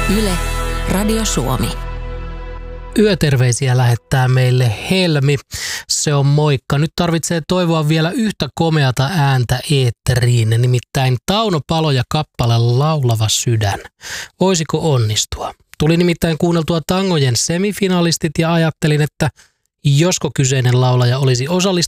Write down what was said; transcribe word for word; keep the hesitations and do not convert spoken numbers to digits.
Yle, Radio Suomi. Yöterveisiä lähettää meille Helmi. Se on moikka. Nyt tarvitsee toivoa vielä yhtä komeata ääntä eetteriin, nimittäin Tauno Palo ja kappale Laulava sydän. Voisiko onnistua? Tuli nimittäin kuunneltua tangojen semifinalistit ja ajattelin, että josko kyseinen laulaja olisi